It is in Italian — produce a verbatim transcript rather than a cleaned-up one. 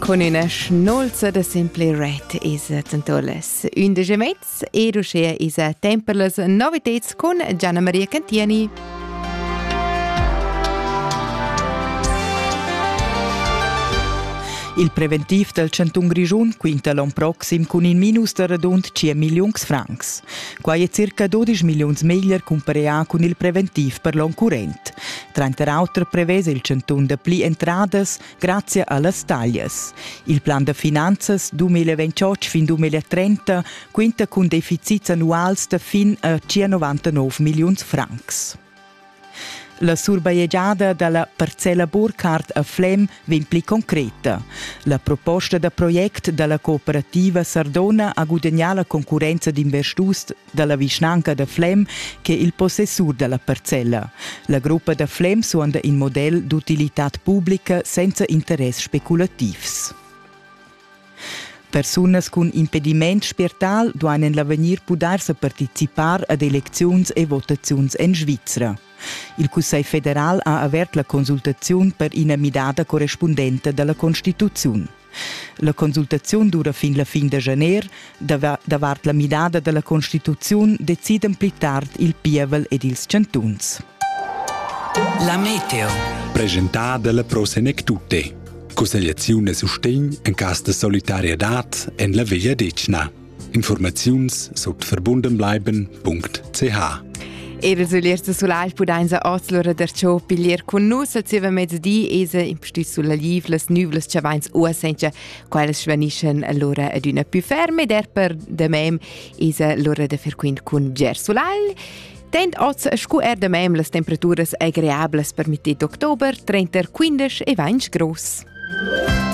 Con una schnolza da Simply Red is tantolas undici metz e ruscia is a temperlas novitets con Gianna Maria Cantiani. Il preventiv del Cantun Grischun quinta l'an proxim con in minus de radund cinque milions francs. Quai è circa dodici milions meglier compareà con il preventiv per l'an current. Trenta auter prevese il Cantun de pli entradas grazie alle taglias. Il plan de finanzas duemilaventotto fin duemilatrenta quinta con deficits annuals de fin a centonovantanove milions francs. La surbaiegiada dalla parcella Burkhardt a Flem vien pli concreta. La proposta de project della cooperativa Sardona ha guadagnato la concorrenza d'investus della Vischnanca de Flem che il possessur della parcella. La gruppa de Flem suonda in model d'utilitat pubblica senza interess speculativs. Personas con impediment spertal duainen l'avenir pudarse participar ad elecziuns e votaziuns en Svizra. Il Cussei federal ha avert la consultazione per una midada corrispondente della Costituzione. La consultazione dura fin la fin de janer, davart la midada della Costituzione deciden pli tard il pievel ed ils cantuns. La meteo. Presentata dalla Prosenectute. Consigliazione sustegn in cas de solidarietà en la Via Decna. Informaziuns sot verbundenbleiben punkt c h. E resuliersa sull'alp pudainsa ozlora d'arciò piglier con nus al seva mezzodì esa impstui sulla liv las nuvlas chavains uasencha quelles svanishen allora ad una più ferme der per de mem esa l'ora de ferquint con ger sul'al. Tent oz scu er de mem las temperaturas agreables per mittet d'october, trenta quindici e vingt gross.